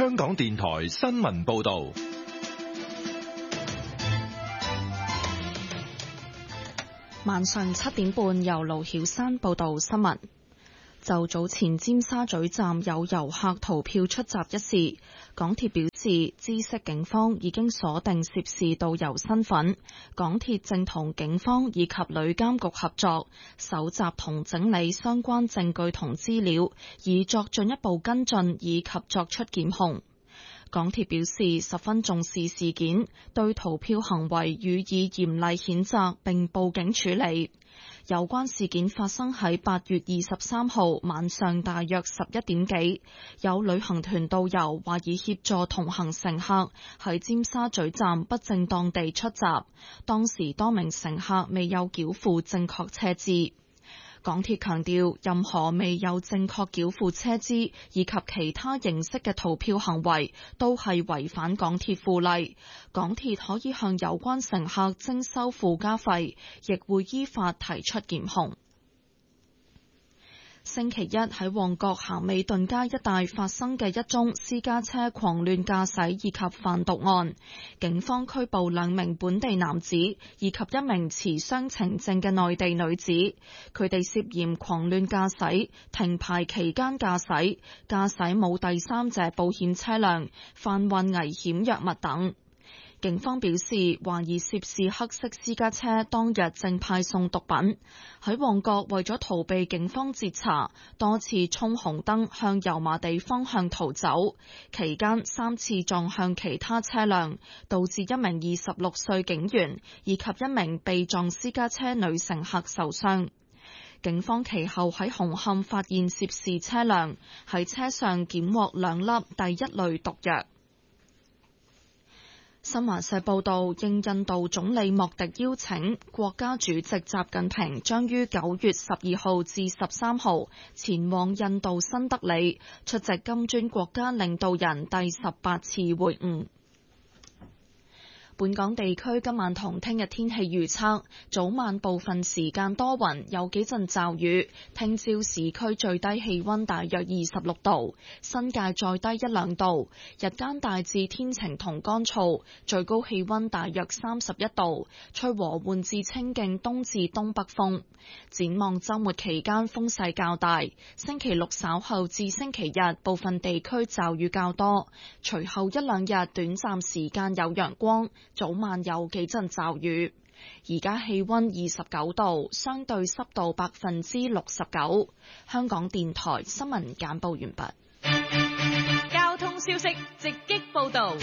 香港電台新聞報道。 晚上7點半，由盧曉珊報道新聞。就早前尖沙咀站有遊客逃票出閘一事，港鐵表示知悉警方已經鎖定涉事導遊身份，港鐵正同警方以及旅監局合作，搜集同整理相關證據同資料，以作進一步跟進以及作出檢控。港鐵表示十分重視事件，對逃票行為予以嚴厲譴責並報警處理。有關事件發生喺8月23號晚上大約11點幾，有旅行團導遊懷疑協助同行乘客喺尖沙咀站不正當地出閘，當時多名乘客未有繳付正確車資。港鐵強調，任何未有正確繳付車資以及其他形式嘅逃票行為都係違反港鐵附例。港鐵可以向有關乘客徵收附加費，亦會依法提出檢控。星期一喺旺角咸美頓街一帶發生嘅一宗私家車狂亂駕駛以及販毒案，警方拘捕2名本地男子以及1名持雙程證嘅內地女子，佢哋涉嫌狂亂駕駛、停牌期間駕駛、駕駛冇第三者保險車輛、販運危險藥物等。警方表示，懷疑涉事黑色私家車當日正派送毒品，喺旺角為咗逃避警方截查，多次衝紅燈向油麻地方向逃走，期間3次撞向其他車輛，導致1名26歲警員以及1名被撞私家車女乘客受傷。警方其後喺紅磡發現涉事車輛，喺車上檢獲2粒第一類毒藥。新華社報道，應印度總理莫迪邀請，國家主席習近平將於9月12號至13號前往印度新德里出席金磚國家領導人第18次會晤。本港地區今晚同聽日天氣預測，早晚部分時間多雲，有幾陣驟雨。聽朝市區最低氣溫大約26度，新界再低1-2度。日間大致天晴同乾燥，最高氣溫大約31度，吹和緩至清勁東至東北風。展望週末期間風勢較大，星期六稍後至星期日部分地區驟雨較多，隨後1-2日短暫時間有陽光。早晚有幾陣驟雨，而家氣溫29度，相對濕度69%。香港電台新聞簡報完畢。 交通消息直擊報道。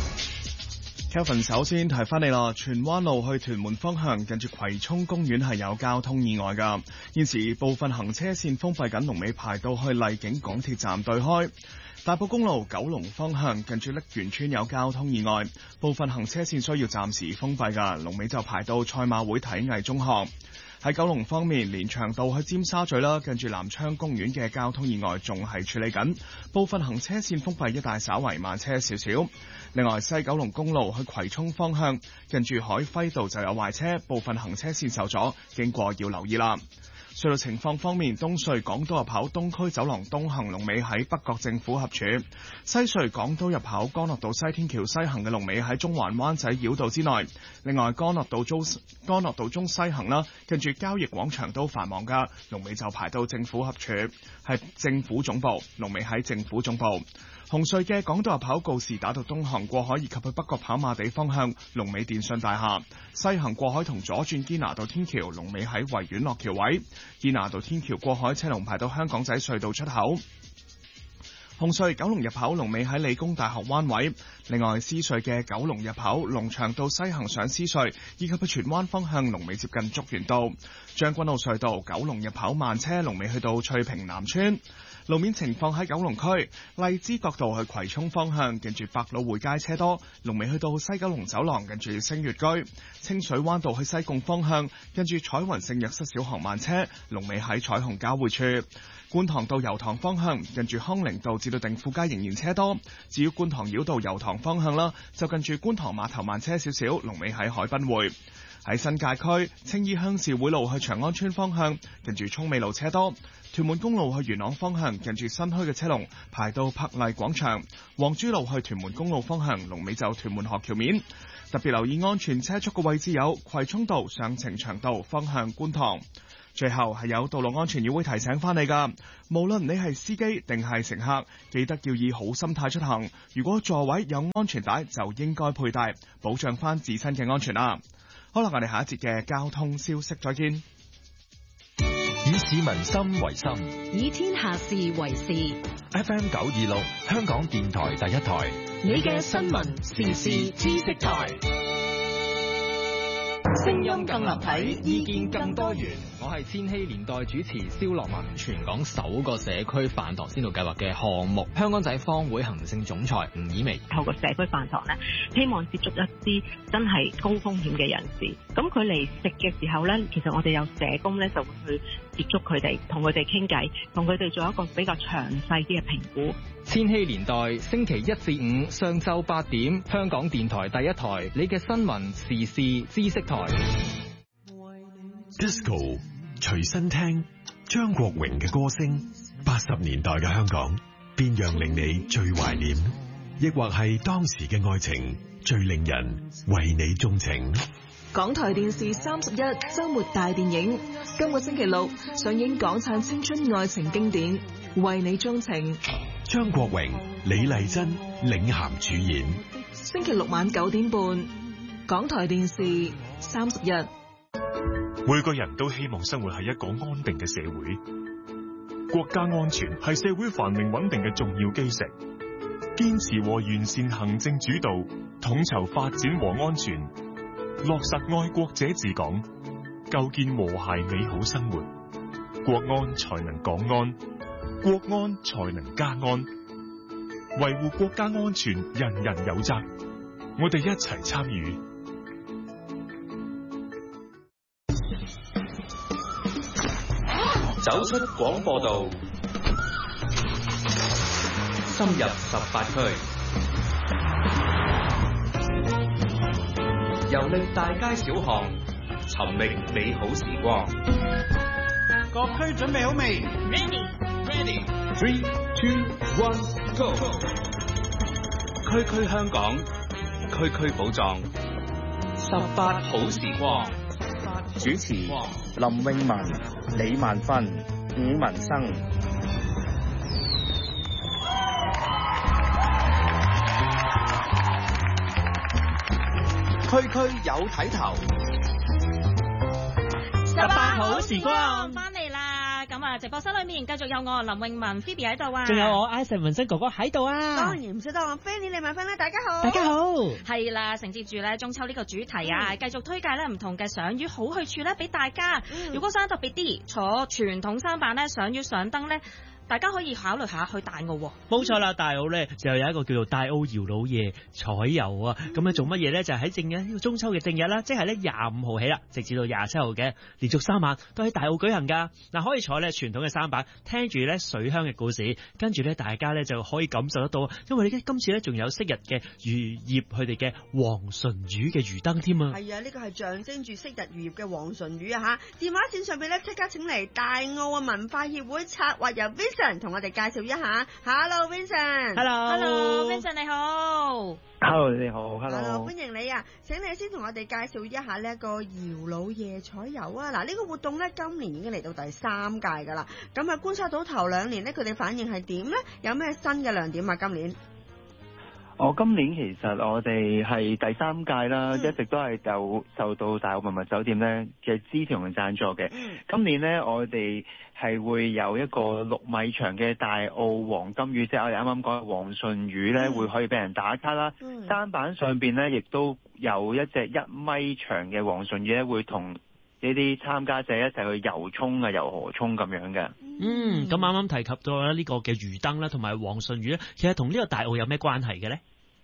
Kevin 首先提翻你啦，荃灣路去屯門方向近住葵涌公園係有交通意外㗎，現時部分行車線封閉緊，龍尾排到去荔景港鐵站對開。大埔公路九龍方向近住瀝源村有交通意外，部分行車線需要暫時封閉㗎，龍尾就排到賽馬會體藝中學。喺九龍方面，連翔道去尖沙咀啦，近住南昌公園嘅交通意外仲係處理緊，部分行車線封閉一帶稍為慢車少少。另外，西九龍公路去葵涌方向近住海輝道就有壞車，部分行車線受阻，經過要留意啦。隧道情況方面，東隧港島入口東區走廊東行龍尾喺北角政府合署，西隧港島入口干諾道西天橋西行嘅龍尾喺中環灣仔繞道之內。另外，干諾道中西行啦，跟住交易廣場都繁忙噶，龍尾就排到政府合署，係政府總部，龍尾喺政府總部。紅隧嘅港島入口告士打道東行過海以及去北角跑馬地方向，龍尾電信大廈；西行過海同左轉堅拿道天橋，龍尾喺維園落橋位。堅拿道天橋過海車龍排到香港仔隧道出口。紅隧九龍入口龍尾喺理工大學灣位。另外，獅隧嘅九龍入口龍翔道西行上獅隧以及去荃灣方向，龍尾接近竹園道。將軍澳隧道九龍入口慢車，龍尾去到翠屏南村。路面情況喺九龍區荔枝角道去葵涌方向，近住百老匯街車多，龍尾去到西九龍走廊，近住星月居。清水灣道去西貢方向，近住彩雲聖若瑟小學慢車，龍尾喺彩虹交匯處。觀塘道油塘方向，近住康寧道至到定富街仍然車多。至於觀塘繞道油塘方向啦，就近住觀塘碼頭慢車少少，龍尾喺海濱匯。 喺新界區青衣鄉事會路去長安村方向，近住涌尾路車多；屯門公路去元朗方向，近住新墟嘅車龍排到柏麗廣場；黃珠路去屯門公路方向，龍尾就屯門河橋面。特別留意安全車速嘅位置有葵涌道上呈祥道方向觀塘。最後係有道路安全議會提醒翻你㗎，無論你係司機定係乘客，記得要以好心態出行。如果座位有安全帶，就應該佩戴，保障翻自身嘅安全啦。好啦，我哋下一節嘅交通消息再見。 以市民心為心， 以天下事為事。 FM 926，香港電台第一台， 你嘅新聞時事知識台，聲音更立體，意見更多元。 我係千禧年代主持蕭樂文。全港首個社區飯堂先導計劃嘅項目，香港仔坊會行政總裁吳以薇透過社區飯堂咧，希望接觸一啲真係高風險嘅人士。咁佢嚟食嘅時候咧，其實我哋有社工咧就會去接觸佢哋，同佢哋傾偈，同佢哋做一個比較詳細啲嘅評估。 千禧年代星期1至5上晝8點，香港電台第一台，你嘅新聞時事知識台。 Disco 隨身聽張國榮嘅歌聲，80年代嘅香港，邊樣令你最懷念？亦或係當時嘅愛情最令人為你鍾情？ 港台電視31週末大電影，今個星期六上映港產青春愛情經典《為你鍾情》， 張國榮、李麗珍領銜主演。 星期六晚9點半，港台電視31。 每個人都希望生活喺一個安定嘅社會，國家安全係社會繁榮穩定嘅重要基石。堅持和完善行政主導，統籌發展和安全，落實愛國者治港，構建和諧美好生活，國安才能港安，國安才能家安。維護國家安全，人人有責，我哋一齊參與。 走出廣播道，深入18區，遊歷大街小巷，尋覓美好時光。 各區準備好未 ？Ready, 3, 2, 1, go！ 區區香港，區區寶藏，18好時光。 主持林詠雯、李萬芬、伍文生。 區區有睇頭 ，18好時光翻嚟啦！咁啊，直播室裏面繼續有我林詠雯 Phoebe 喺度啊， 仲有我 Isaac 文生哥哥喺度啊。 當然唔少得我 Fanny 李萬芬啦，大家好， 大家好。 係啦，承接住咧中秋呢個主題啊，繼續推介咧唔同嘅賞魚好去處咧俾大家。如果想特別啲，坐傳統舢舨咧賞魚上燈咧，大家可以考慮下去大澳喎。 冇錯啦，大澳咧就有一個叫做大澳搖櫓夜彩遊啊。咁啊做乜嘢咧？就喺正日呢個中秋嘅正日啦，即係咧25號起啦，直至到27號嘅連續3晚都喺大澳舉行噶。嗱，可以坐咧傳統嘅舢舨，聽住咧水鄉嘅故事，跟住咧大家咧就可以感受得到，因為今次咧仲有昔日嘅漁業佢哋嘅黃鱘魚嘅魚燈添啊。 係啊，呢個係象徵住昔日漁業嘅黃鱘魚啊吓。電話線上邊咧即刻請嚟大澳啊文化協會策劃人 Vincent 同我哋介紹一下。Hello Vincent。Hello Vincent 你好。 Hello 你好。 Hello 歡迎你啊，請你先同我哋介紹一下呢一個搖櫓夜彩遊啊。嗱，呢個活動咧今年已經嚟到第3屆噶啦，咁啊觀察到頭2年咧佢哋反應係點咧？有咩新嘅亮點啊？今年今年其實我哋係第3屆啦，一直都係受到大澳文物酒店咧嘅支持同贊助嘅。今年咧我哋係會有一個6米長嘅大澳黃金魚，即係我哋啱啱講嘅黃鱘魚咧，會可以俾人打卡啦。舢舨上邊咧亦都有一隻1米長嘅黃鱘魚咧，會同呢啲參加者一齊去游涌啊、游河涌咁樣嘅。 咁啱啱提及到呢個嘅魚燈啦，同埋黃鱘魚咧，其實同呢個大澳有咩關係嘅咧？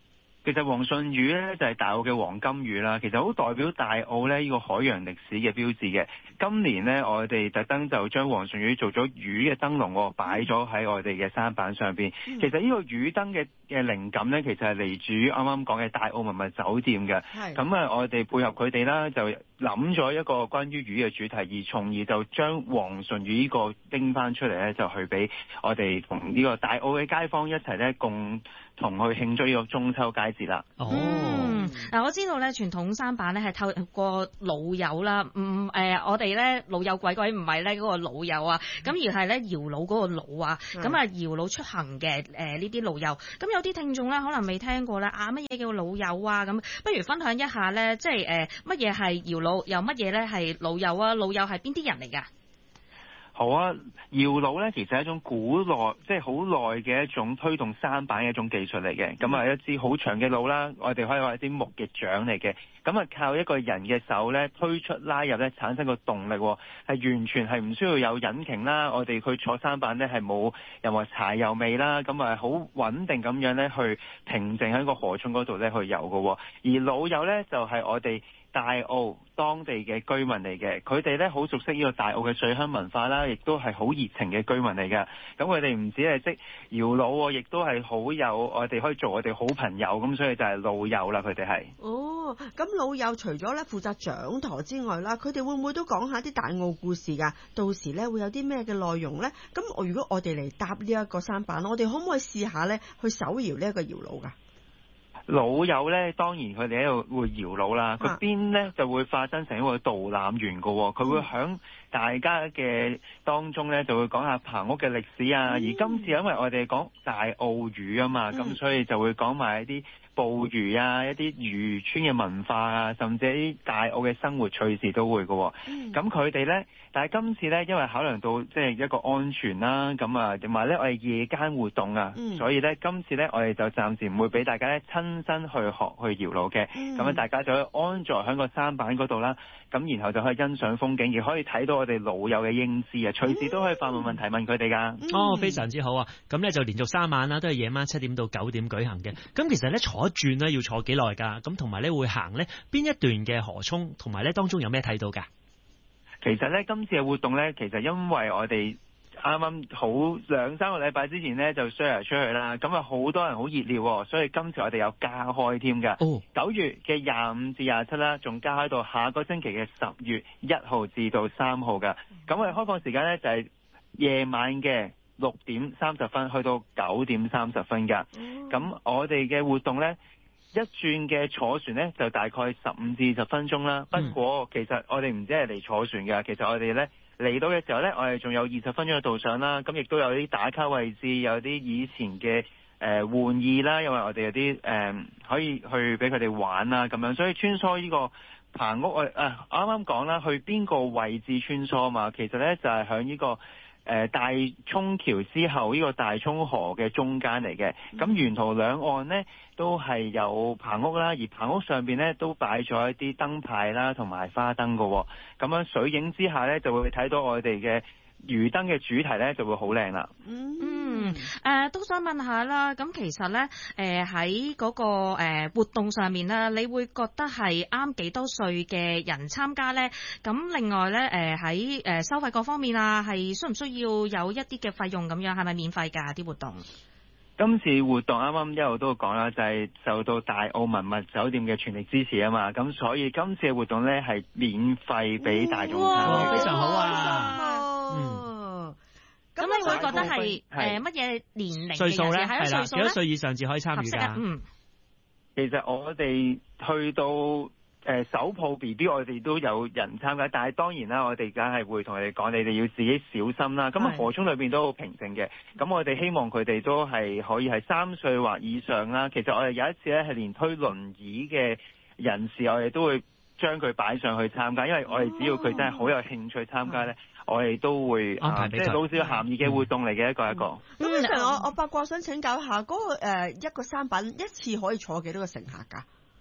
其實黃順魚咧就係大澳嘅黃金魚啦，其實好代表大澳咧呢個海洋歷史嘅標誌嘅。今年呢，我哋特登就將黃順魚做咗魚嘅燈籠擺咗喺我哋嘅舢板上邊。其實呢個魚燈嘅靈感咧，其實係嚟自於啱啱講嘅大澳文物酒店嘅。咁啊，我哋配合佢哋啦，就諗咗一個關於魚嘅主題，而從而就將黃順魚呢個拎翻出嚟咧，就去俾我哋同呢個大澳嘅街坊一齊咧共同去慶祝呢個中秋佳節啦。 嗱，我知道咧傳統舢板咧係透過老友啦，我哋咧老友鬼唔係咧嗰個老友啊，咁而係咧搖櫓嗰個櫓啊，咁啊搖櫓出行嘅呢啲老友，咁有啲聽眾咧可能未聽過咧乜嘢叫老友啊，咁不如分享一下咧，即係乜嘢係搖櫓，又乜嘢咧係老友啊？老友係邊啲人嚟㗎？ 好啊，搖櫓咧其實係一種古耐，即係好耐嘅一種推動舢板嘅一種技術嚟嘅。咁啊，一支好長嘅櫓啦，我哋可以話一啲木嘅槳嚟嘅。咁啊，靠一個人嘅手咧推出拉入咧，產生個動力，係完全係唔需要有引擎啦。我哋去坐舢板咧係冇任何柴油味啦，咁啊好穩定咁樣咧去平靜喺個河涌嗰度咧去游嘅。而老友咧就係我哋大澳當地嘅居民嚟嘅，佢哋咧好熟悉呢個大澳嘅水鄉文化啦，亦都係好熱情嘅居民嚟嘅。咁佢哋唔止係識搖櫓，亦都係好有我哋可以做我哋好朋友，咁所以就係老友啦。佢哋係。 咁老友除咗咧負責掌舵之外啦，佢哋會唔會都講下啲大澳故事㗎？到時咧會有啲咩嘅內容咧？咁如果我哋嚟搭呢一個舢板，我哋可唔可以試下咧去手搖呢一個搖櫓㗎？ 老友咧，當然佢哋喺度會搖櫓啦，佢邊咧就會化身成一個導覽員㗎喎，佢會響大家嘅當中咧就會講下棚屋嘅歷史啊，而今次因為我哋講大澳魚啊嘛，咁所以就會講埋一啲捕魚啊，一啲漁村嘅文化啊，甚至一啲大澳嘅生活趣事都會㗎。咁佢哋咧，但係今次咧，因為考量到即係一個安全啦，咁啊，同埋咧我哋夜間活動啊，所以咧今次咧我哋就暫時唔會俾大家咧親身去學去搖櫓嘅。咁啊，大家就可以安坐喺個舢板嗰度啦，咁然後就可以欣賞風景，亦可以睇到我哋老友嘅英姿啊，隨時都可以發問問題問佢哋㗎。 非常之好啊！咁咧就連續3晚啦，都係夜晚7點到9點舉行嘅。咁其實咧坐一轉咧要坐幾耐㗎？咁同埋咧會行咧邊一段嘅河涌，同埋咧當中有咩睇到㗎？ 其實咧今次嘅活動咧，其實因為我哋啱啱好2-3個禮拜之前咧就 share 出去啦，咁啊好多人好熱烈，所以今次我哋有加開添㗎。9月嘅25至27啦，仲加開到下個星期嘅10月1號至到3號㗎。咁我哋開放時間咧就係夜晚嘅6點30分去到9點30分㗎。咁我哋嘅活動咧，一轉嘅坐船咧就大概15至20分鐘啦。不過其實我哋唔止係嚟坐船㗎，其實我哋咧嚟到嘅時候咧，我哋仲有20分鐘嘅導賞啦。咁亦都有啲打卡位置，有啲以前嘅玩意啦，因為我哋有啲可以去俾佢哋玩啊咁樣。所以穿梭呢個棚屋，啱啱講啦，去邊個位置穿梭嘛？其實咧就係響呢個大涌橋之後呢個大涌河嘅中間嚟嘅。咁沿途兩岸呢都係有棚屋啦，而棚屋上邊呢都擺咗一啲燈牌啦同埋花燈㗎。咁樣水影之下呢，就會睇到我哋嘅魚燈嘅主題呢就會好靚啦。 都想問下啦，咁其實呢，喺嗰個活動上面呢，你會覺得係啱幾多歲嘅人參加呢？咁另外呢，喺收費各方面啊，係需唔需要有一啲嘅費用咁樣？係咪免費㗎啲活動？ 今次活動啱啱一路都講啦，就係受到大澳文物酒店嘅全力支持啊嘛，咁所以今次嘅活動呢係免費俾大眾參與。 非常好啊！ 咁你會覺得係乜嘢年齡歲數咧？ 係啦， 幾多歲以上至可以參與㗎？ 其實我哋去到手抱 BB， 我哋都有人參加，但係當然啦，我哋梗係會同佢哋講，你哋要自己小心啦。咁啊，河涌裏邊都好平靜嘅，咁我哋希望佢哋都係可以係3歲或以上啦。其實我哋有一次咧係連推輪椅嘅人士，我哋都會將佢擺上去參加，因為我哋只要佢真係好有興趣參加咧。我哋都會即係老少咸宜嘅活動嚟嘅，一個。 咁其實我八卦想請教下，嗰個一個舢板一次可以坐幾多個乘客㗎？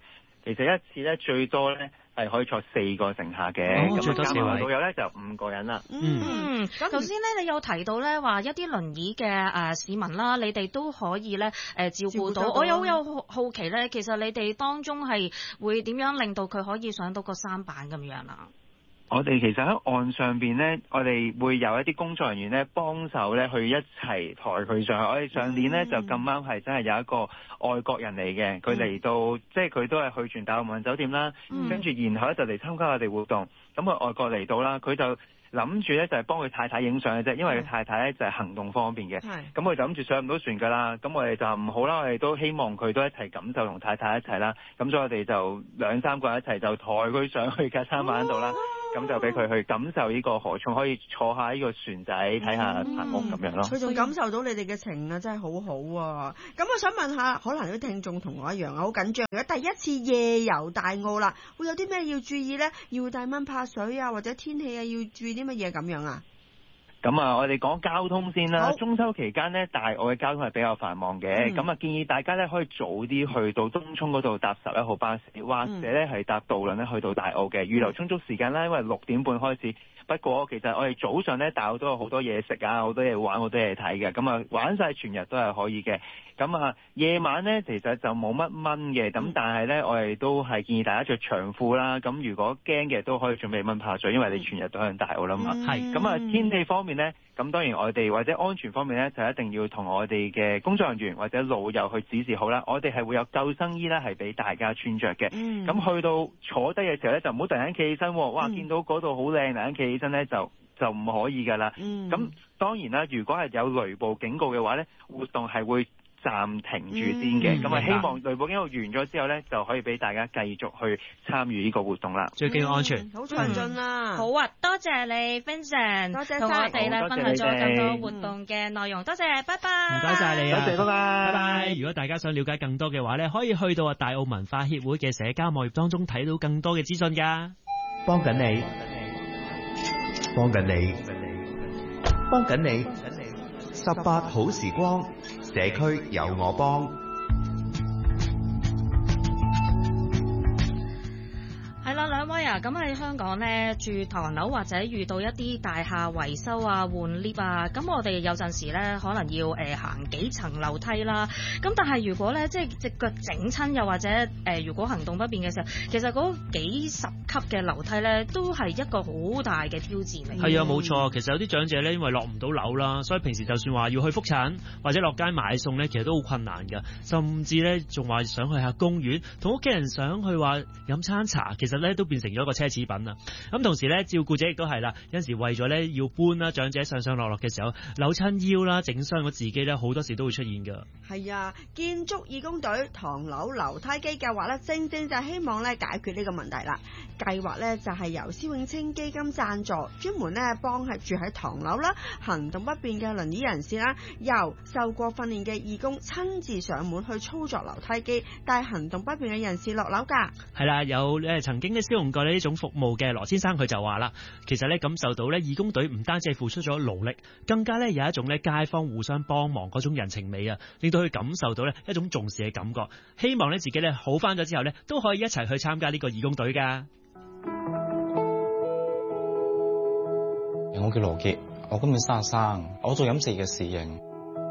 其實一次咧最多咧係可以坐4個乘客嘅，咁加埋導遊咧就5個人啦。 咁頭先咧你有提到咧話一啲輪椅嘅市民啦，你哋都可以咧照顧到。我有好奇咧，其實你哋當中係會點樣令到佢可以上到個舢板咁樣啊？ 我哋其實喺岸上邊咧，我哋會有一啲工作人員咧幫手咧去一齊抬佢上去。我哋上年咧就咁啱係真係有一個外國人嚟嘅，佢嚟到即係佢都係去完大澳文酒店啦，跟住然後咧就嚟參加我哋活動。咁佢外國嚟到啦，佢就諗住咧就係幫佢太太影相嘅啫，因為佢太太咧就係行動方便嘅。咁佢就諗住上唔到船㗎啦。咁我哋就唔好啦，我哋都希望佢都一齊感受同太太一齊啦。咁所以我哋就2-3個人一齊就抬佢上去架舢板度啦。咁就俾佢去感受呢個河涌，可以坐下呢個船仔睇下棚屋咁樣咯。 佢仲感受到你哋嘅情啊，真係好好啊！咁我想問下，可能啲聽眾同我一樣啊，好緊張。如果第一次夜遊大澳啦，會有啲咩要注意呢？要帶蚊怕水啊，或者天氣啊，要注意啲乜嘢咁樣啊？ 咁啊，我哋講交通先啦。中秋期間呢，大澳嘅交通係比較繁忙嘅。咁建議大家呢可以早啲去到東涌嗰度搭11號巴士，或者呢係搭渡輪呢去到大澳嘅。預留充足時間啦，因為6點半開始。不過其實我哋早上呢，大澳都有好多嘢食啊，好多嘢玩，好多嘢睇嘅。咁玩晒全日都係可以嘅。咁夜晚呢，其實就冇乜蚊嘅。咁但係呢，我哋都係建議大家着長褲啦。咁如果驚嘅都可以準備蚊怕水，因為你全日都喺大澳啦嘛。係。咁天氣方面呢，咁當然我哋或者安全方面呢，就一定要同我哋嘅工作人員或者老友去指示好啦。我哋係會有救生衣呢，係俾大家穿着嘅。咁去到坐低嘅時候呢，就唔好突然間企起身。哇！見到嗰度好靚，突然間企起身呢，就唔可以㗎啦。咁當然啦，如果係有雷暴警告嘅話呢，活動係會暫停住先嘅。咁希望雷暴警告完咗之後呢，就可以俾大家繼續去參與呢個活動啦。 最緊要安全， 好詳盡啦。 好啊，多謝你 Vincent， 多謝同我哋咧分享咗咁多活動嘅內容。多謝，拜拜。 唔該晒你啊， 多謝，拜拜。 拜拜。如果大家想了解更多嘅話呢，可以去到大澳文化協會嘅社交網頁當中睇到更多嘅資訊㗎。 幫緊你，幫緊你，幫緊你。18好時光，社區有我幫。 係啦，兩位啊，咁喺香港呢，住唐樓或者遇到一啲大廈維修啊、換 lift 啊，咁我哋有陣時呢，可能要行幾層樓梯啦。咁但係如果呢，即係隻腳整親，又或者如果行動不便嘅時候，其實嗰幾十級嘅樓梯呢，都係一個好大嘅挑戰嚟。 係啊，冇錯。其實有啲長者呢，因為落唔到樓啦，所以平時就算話要去覆診或者落街買餸呢，其實都好困難㗎。甚至呢，仲話想去下公園，同屋企人想去話飲餐茶，其實呢都變成咗一個奢侈品啦。咁同時咧，照顧者亦都係啦，有陣時為咗咧要搬啦，長者上上落落嘅時候扭親腰啦，整傷咗自己咧，好多時都會出現㗎。係啊，建築義工隊唐樓樓梯機計劃咧，正正就係希望咧解決呢個問題啦。計劃咧就係由施永青基金贊助，專門咧幫係住喺唐樓啦、行動不便嘅輪椅人士啦，由受過訓練嘅義工親自上門去操作樓梯機，帶行動不便嘅人士落樓㗎。係啦，有曾經咧使用過呢種服務嘅羅先生佢就話啦，其實咧感受到咧義工隊唔單止係付出咗勞力，更加咧有一種咧街坊互相幫忙嗰種人情味啊，令到佢感受到咧一種重視嘅感覺。希望咧自己咧好翻咗之後咧，都可以一齊去參加呢個義工隊㗎。 我叫羅傑，我今年33，我做飲食嘅侍應。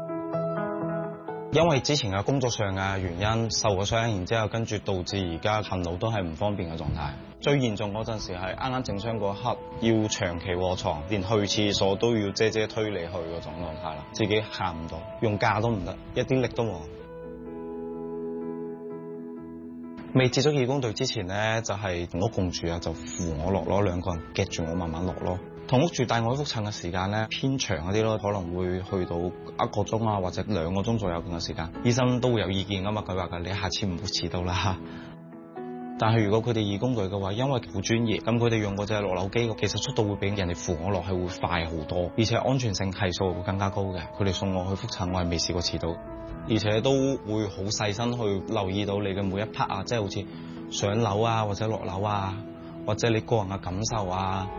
因為之前嘅工作上嘅原因受過傷，然之後跟住導致而家行路都係唔方便嘅狀態。最嚴重嗰陣時係啱啱整傷嗰刻，要長期臥床，連去廁所都要姐姐推你去嗰種狀態啦，自己行唔到，用架都唔得，一啲力都冇。未接觸義工隊之前呢，就係同屋共住啊，就扶我落咯，兩個人夾住我慢慢落咯。同屋住帶我去覆診嘅時間咧偏長一啲咯，可能會去到1個鐘啊，或者2個鐘左右嘅時間。醫生都會有意見噶嘛，佢話㗎，你下次唔好遲到啦。但係如果佢哋義工隊嘅話，因為好專業，咁佢哋用嗰隻落樓機，其實速度會比人哋扶我落去會快好多，而且安全性係數會更加高嘅。佢哋送我去覆診，我係未試過遲到，而且都會好細心去留意到你嘅每一 part 啊，即係好似上樓啊，或者落樓啊，或者你個人嘅感受啊。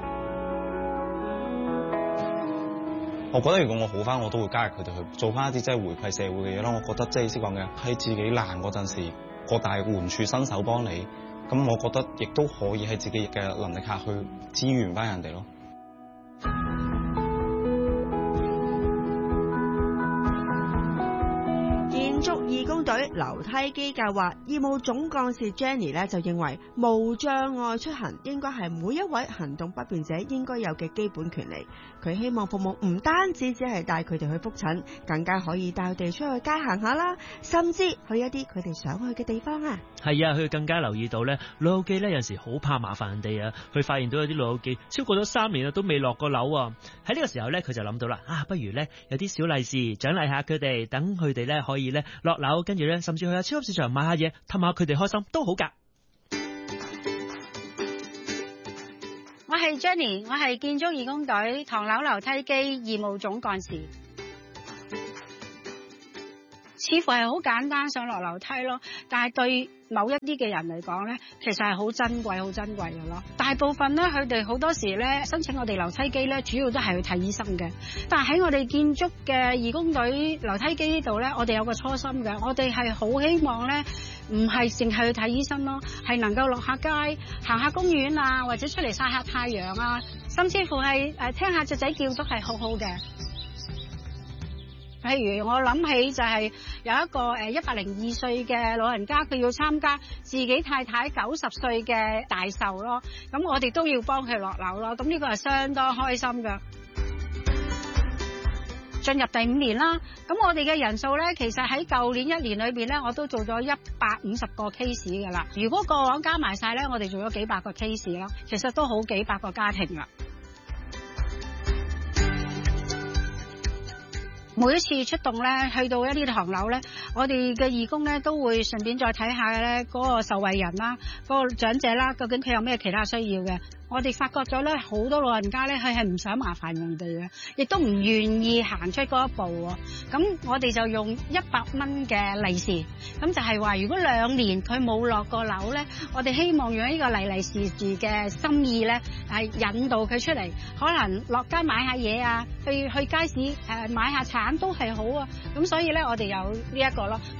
我覺得如果我好翻，我都會加入佢哋去做翻一啲即係回饋社會嘅嘢咯。我覺得即係意思講嘅，喺自己難嗰陣時，各大援處伸手幫你， 咁我覺得亦都可以喺自己嘅能力下去支援翻人哋咯。 建築義工隊樓梯機計劃義務總幹事 Jenny 咧就認為無障礙出行應該係每一位行動不便者應該有嘅基本權利。佢希望服務唔單止只係帶佢哋去覆診，更加可以帶佢哋出去街行下啦，甚至去一啲佢哋想去嘅地方啊。 係啊，佢更加留意到咧，老友記咧有陣時好怕麻煩人哋啊。佢發現到有啲老友記超過咗3年啊都未落過樓啊。喺呢個時候咧，佢就諗到啦，不如咧有啲小利是獎勵下佢哋，等佢哋咧可以咧落樓，跟住咧甚至去下超級市場買下嘢，氹下佢哋開心都好㗎。 我係 Jenny， 我係建築義工隊唐樓樓梯機義務總幹事。似乎係好簡單上落樓梯咯，但係對某一啲嘅人嚟講咧，其實係好珍貴、好珍貴嘅咯。大部分咧，佢哋好多時咧申請我哋樓梯機咧，主要都係去睇醫生嘅。但係喺我哋建築嘅義工隊樓梯機呢度咧，我哋有個初心嘅，我哋係好希望咧，唔係淨係去睇醫生咯，係能夠落下街、行下公園啊，或者出嚟曬下太陽啊，甚至乎係聽下雀仔叫都係好好嘅。譬如我諗起就係有一個102歲嘅老人家，佢要參加自己太太90歲嘅大壽咯，咁我哋都要幫佢落樓咯，咁呢個係相當開心噶。進入第5年啦，咁我哋嘅人數咧，其實喺舊年1年裏邊咧，我都做咗150個 case 噶啦。如果過往加埋晒咧，我哋做咗幾百個 case 啦，其實都好幾百個家庭啦。每一次出動咧，去到一啲唐樓咧，我哋嘅義工咧都會順便再睇下咧嗰個受惠人啦，嗰個長者啦，究竟佢有咩其他需要嘅。我哋發覺咗咧，好多老人家咧，佢係唔想麻煩人哋嘅，亦都唔願意行出嗰一步喎。咁我哋就用100蚊嘅利是，咁就係話，如果2年佢冇落過樓咧，我哋希望用呢個利是嘅心意咧，係引導佢出嚟，可能落街買下嘢啊，去街市買下橙都係好啊。咁所以咧，我哋有呢一個咯。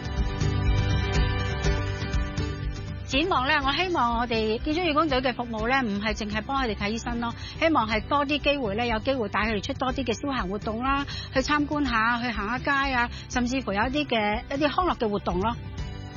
展望咧，我希望我哋建築義工隊嘅服務咧，唔係淨係幫佢哋睇醫生咯，希望係多啲機會咧，有機會帶佢哋出多啲嘅消閒活動啦，去參觀下，去行下街啊，甚至乎有一啲康樂嘅活動咯。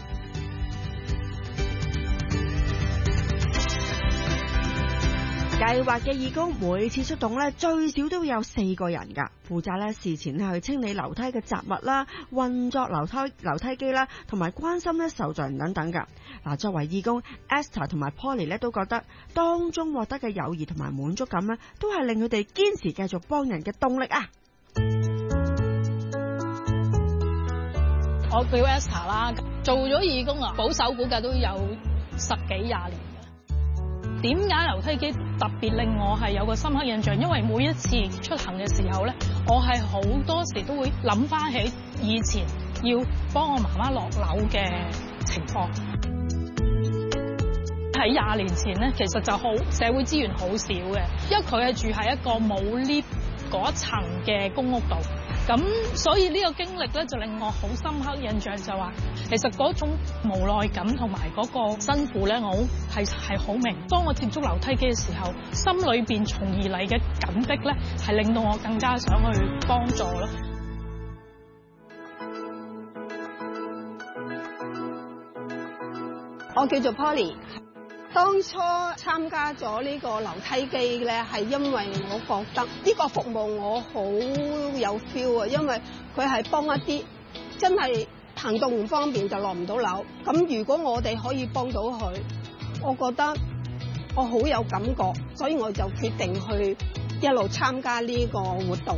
計劃嘅義工每次出動咧，最少都有4個人㗎，負責咧事前去清理樓梯嘅雜物啦，運作樓梯機啦，同埋關心咧受助人等等㗎。嗱，作為義工 Esther 同埋 Polly 咧都覺得當中獲得嘅友誼同埋滿足感咧，都係令佢哋堅持繼續幫人嘅動力啊！ 我叫 Esther 啦，做咗義工啊，保守估計都有10幾20年。點解樓梯機特別令我係有個深刻印象？因為每一次出行嘅時候咧，我係好多時都會諗翻起以前要幫我媽媽落樓嘅情況。喺20年前咧，其實就好社會資源好少嘅，因為佢係住喺一個冇 lift 嗰層嘅公屋度。咁所以呢個經歷咧，就令我好深刻印象，就話其實嗰種無奈感同埋嗰個辛苦咧，我係好明。當我接觸樓梯機嘅時候，心裏邊從而嚟嘅感激咧，係令到我更加想去幫助咯。 我叫做 Polly。當初參加咗呢個樓梯機咧，係因為我覺得呢個服務我好有 feel 啊，因為佢係幫一啲真係行動唔方便就落唔到樓。咁如果我哋可以幫到佢，我覺得我好有感覺，所以我就決定去一路參加呢個活動。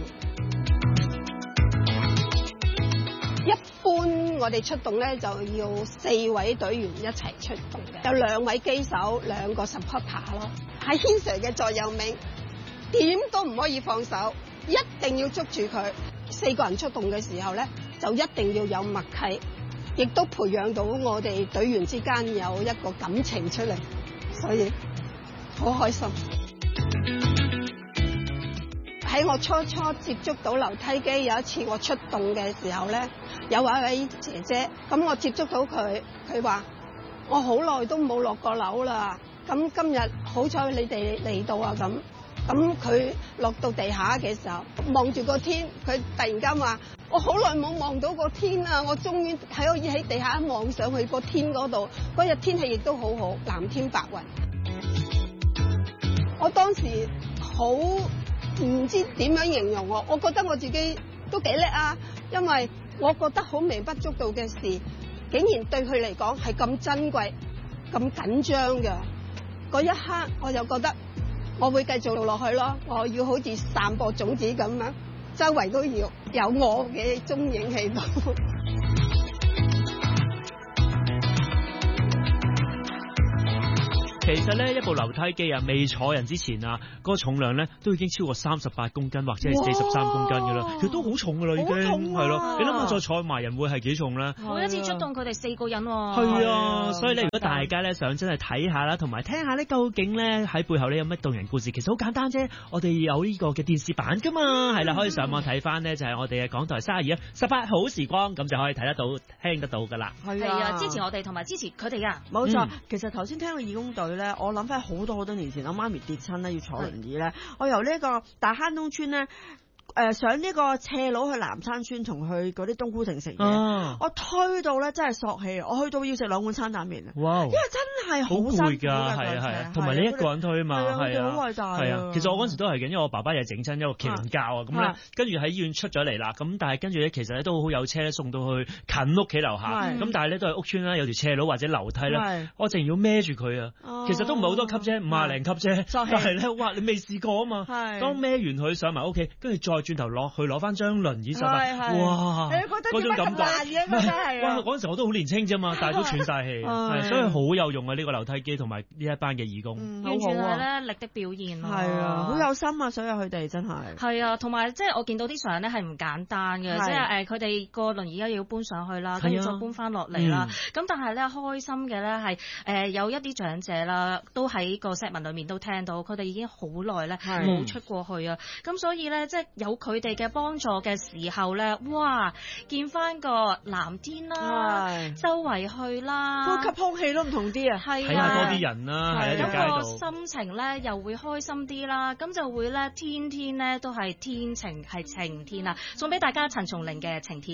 一般我哋出動咧就要4位隊員一齊出動嘅，有2位機手，2個 supporter 咯。喺軒 Sir 嘅座右銘，點都唔可以放手，一定要捉住佢。4個人出動嘅時候咧，就一定要有默契，亦都培養到我哋隊員之間有一個感情出嚟，所以好開心。喺我初接觸到樓梯機，有一次我出動嘅時候咧，有一位姐姐，咁我接觸到佢，佢話： 我好耐都冇落過樓啦。咁今日好彩你哋嚟到啊，咁佢落到地下嘅時候，望住個天，佢突然間話：我好耐冇望到個天啊！我終於可以喺地下望上去個天嗰度。嗰日天氣亦都好好，藍天白雲。我當時好唔知點樣形容我覺得我自己都幾叻啊，因為我覺得好微不足道嘅事，竟然對佢嚟講係咁珍貴、咁緊張嘅。嗰一刻我就覺得我會繼續做落去咯，我要好似散播種子咁樣，周圍都要有我嘅蹤影喺度。 其實咧，一部樓梯機啊，未坐人之前啊，嗰個重量咧都已經超過38公斤或者係43公斤㗎啦，其實都好重㗎啦，已經係咯。你諗下再坐埋人會係幾重咧？ 每一次出動佢哋4個人喎。 係啊，所以咧，如果大家咧想真係睇下啦，同埋聽下咧，究竟咧喺背後咧有乜動人故事，其實好簡單啫。我哋有呢個嘅電視版㗎嘛，係啦，可以上網睇翻咧，就係我哋嘅港台32 18好時光，咁就可以睇得到、聽得到㗎啦。 係啊， 支持我哋同埋支持佢哋啊！ 冇錯，其實頭先聽到義工隊咧，我諗翻好多年前，我媽咪跌親咧要坐輪椅咧，我由呢個大坑東村咧。上呢個斜路去南山村同去嗰啲冬菇亭食嘢，我推到咧真係索氣，我去到要食2碗餐蛋麵啊！哇！因為真係好辛苦㗎， 係啊，同埋你一個人推嘛，係啊， 好偉大啊！ 係啊，其實我嗰陣時都係嘅，因為我爸爸又整親一個麒麟教啊，咁咧跟住喺醫院出咗嚟啦，咁但係跟住咧其實咧都好有車送到去近屋企樓下，咁但係咧都係屋村啦，有條斜路或者樓梯啦，我淨要孭住佢啊，其實都唔係好多級啫，50零級啫，但係咧哇你未試過啊嘛，當孭完佢上埋屋企，跟住再轉頭落去攞翻張輪椅手把，哇！嗰種感覺，哇！嗰陣時我都好年輕啫嘛，但係都喘晒氣，所以好有用啊！呢個樓梯機同埋呢一班嘅義工， 完全係咧力的表現。 係啊，好有心啊！所有佢哋真係。 係啊，同埋即係我見到啲相咧係唔簡單嘅，即係佢哋個輪椅要搬上去啦，跟住再搬翻落嚟啦。咁但係咧開心嘅咧係有一啲長者啦，都喺個 set 文裏面都聽到，佢哋已經好耐咧冇出過去啊。咁所以咧即係有佢哋嘅幫助嘅時候咧，哇！見翻個藍天啦，周圍去啦， 呼吸空氣都唔同啲啊， 睇下多啲人啦，喺條街度， 個心情咧又會開心啲啦，咁就會咧天天咧都係天晴係晴天啊！送俾大家陳松伶嘅晴天。